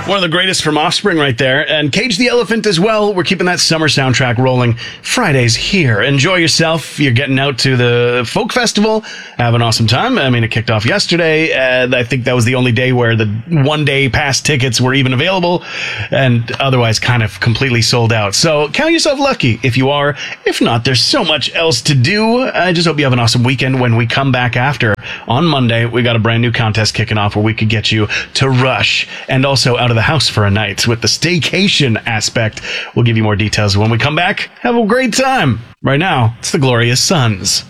One of the greatest from Offspring right there. And Cage the Elephant as well. We're keeping that summer soundtrack rolling. Friday's here. Enjoy yourself. You're getting out to the folk festival. Have an awesome time. I mean, it kicked off yesterday. I think that was the only day where the one-day pass tickets were even available. And otherwise kind of completely sold out. So count yourself lucky if you are. If not, there's so much else to do. I just hope you have an awesome weekend. When we come back after on Monday, we got a brand new contest kicking off where we could get you to Rush and also out of the house for a night with the staycation aspect. We'll give you more details when we come back. Have a great time. Right now, it's the Glorious Sons.